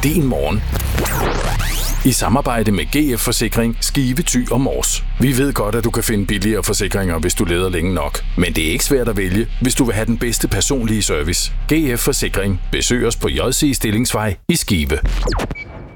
din morgen. I samarbejde med GF Forsikring, Skive, Thy og Mors. Vi ved godt, at du kan finde billigere forsikringer, hvis du leder længe nok. Men det er ikke svært at vælge, hvis du vil have den bedste personlige service. GF Forsikring. Besøg os på JC Stillingsvej i Skive.